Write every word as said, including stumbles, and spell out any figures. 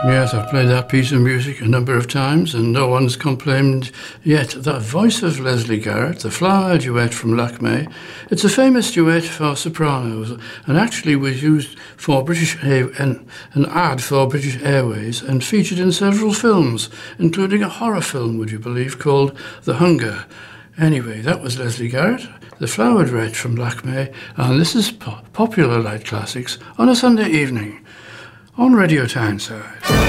Yes, I've played that piece of music a number of times and no one's complained yet. The voice of Leslie Garrett, the Flower duet from Lakme, it's a famous duet for sopranos and actually was used for British an, an ad for British Airways and featured in several films, including a horror film, would you believe, called The Hunger. Anyway, that was Leslie Garrett, the Flower duet from Lakme, and this is po- Popular Light Classics on a Sunday evening on Radio Tyneside.